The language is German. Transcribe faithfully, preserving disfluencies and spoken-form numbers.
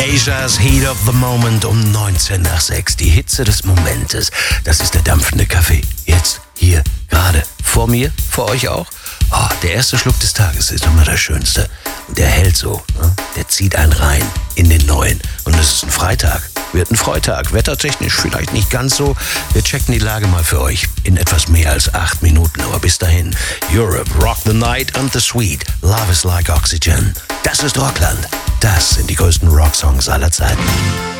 Asia's Heat of the Moment um neunzehn nach sechs. Die Hitze des Momentes. Das ist der dampfende Kaffee. Jetzt, hier, gerade. Vor mir, vor euch auch. Oh, der erste Schluck des Tages ist immer der schönste. Und der hält so. Ne? Der zieht einen rein in den neuen. Und es ist ein Freitag. Wird ein Freitag. Wettertechnisch vielleicht nicht ganz so. Wir checken die Lage mal für euch in etwas mehr als acht Minuten. Aber bis dahin, Europe, Rock the Night and the Sweet. Love is like Oxygen. Das ist Rockland. Das sind die größten Rocksongs aller Zeiten.